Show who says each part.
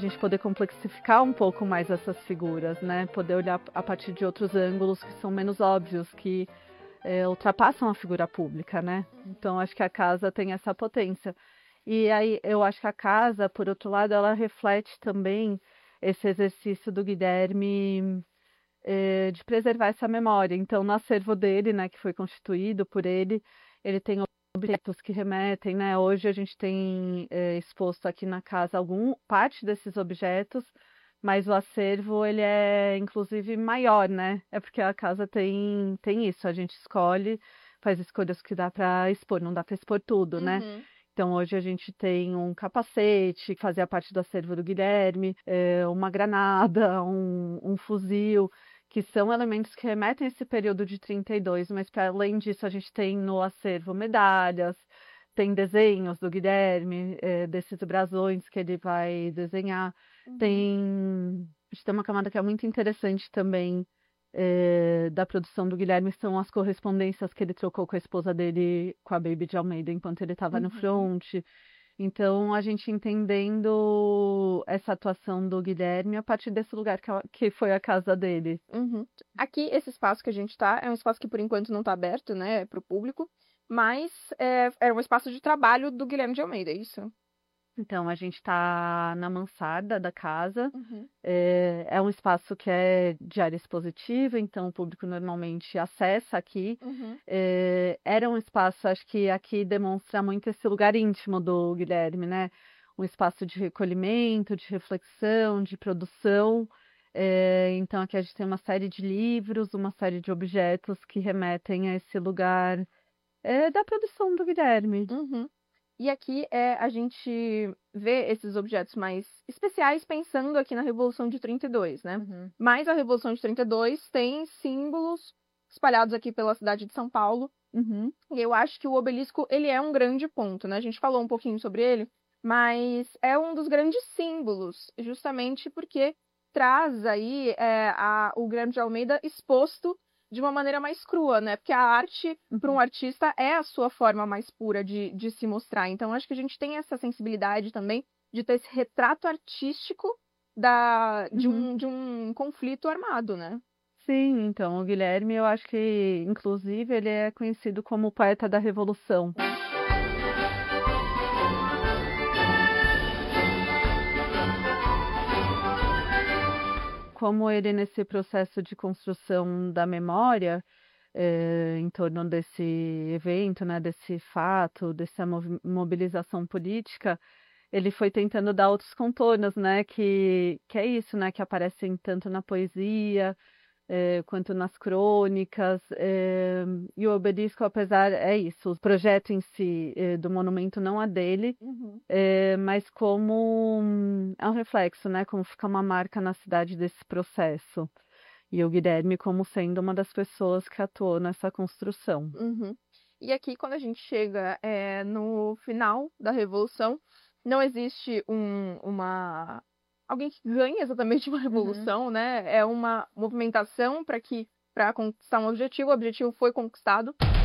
Speaker 1: gente poder complexificar um pouco mais essas figuras, né? Poder olhar a partir de outros ângulos que são menos óbvios, que ultrapassam a figura pública, né? Então, acho que a casa tem essa potência. E aí, eu acho que a casa, por outro lado, ela reflete também esse exercício do Guilherme de preservar essa memória. Então, no acervo dele, né, que foi constituído por ele tem objetos que remetem, né? Hoje a gente tem exposto aqui na casa parte desses objetos, mas o acervo ele é inclusive maior, né? É porque a casa tem isso, a gente escolhe, faz escolhas que dá para expor, não dá para expor tudo, né?
Speaker 2: Uhum.
Speaker 1: Então hoje a gente tem um capacete que fazia parte do acervo do Guilherme, uma granada, um fuzil, que são elementos que remetem a esse período de 32, mas para além disso a gente tem no acervo medalhas, tem desenhos do Guilherme, desses brasões que ele vai desenhar. A gente tem uma camada que é muito interessante também da produção do Guilherme, são as correspondências que ele trocou com a esposa dele, com a Baby de Almeida, enquanto ele estava no front. Então, a gente entendendo essa atuação do Guilherme a partir desse lugar que foi a casa dele.
Speaker 2: Uhum. Aqui, esse espaço que a gente tá, é um espaço que por enquanto não tá aberto, né, para o público, mas é um espaço de trabalho do Guilherme de Almeida, é isso?
Speaker 1: Então, a gente está na mansarda da casa.
Speaker 2: Uhum.
Speaker 1: É um espaço que é de área expositiva, então o público normalmente acessa aqui.
Speaker 2: Uhum.
Speaker 1: Era um espaço, acho que aqui demonstra muito esse lugar íntimo do Guilherme, né? Um espaço de recolhimento, de reflexão, de produção. Então aqui a gente tem uma série de livros, uma série de objetos que remetem a esse lugar da produção do Guilherme.
Speaker 2: Uhum. E aqui a gente vê esses objetos mais especiais pensando aqui na Revolução de 32, né? Mas a Revolução de 32 tem símbolos espalhados aqui pela cidade de São Paulo.
Speaker 1: Uhum.
Speaker 2: E eu acho que o obelisco, ele é um grande ponto, né? A gente falou um pouquinho sobre ele, mas é um dos grandes símbolos, justamente porque traz aí o Guilherme de Almeida exposto de uma maneira mais crua, né? Porque a arte, para um artista, é a sua forma mais pura de se mostrar. Então, acho que a gente tem essa sensibilidade também de ter esse retrato artístico de um conflito armado, né?
Speaker 1: Sim, então, o Guilherme, eu acho que, inclusive, ele é conhecido como o poeta da Revolução. Como ele, nesse processo de construção da memória, em torno desse evento, né, desse fato, dessa mobilização política, ele foi tentando dar outros contornos, né, que é isso, né, que aparecem tanto na poesia, quanto nas crônicas, e o obelisco, apesar, é isso, o projeto em si do monumento não é dele, mas como é um reflexo, né, como fica uma marca na cidade desse processo. E o Guilherme como sendo uma das pessoas que atuou nessa construção.
Speaker 2: Uhum. E aqui, quando a gente chega no final da Revolução, não existe alguém que ganhe exatamente uma revolução, né? É uma movimentação para conquistar um objetivo. O objetivo foi conquistado.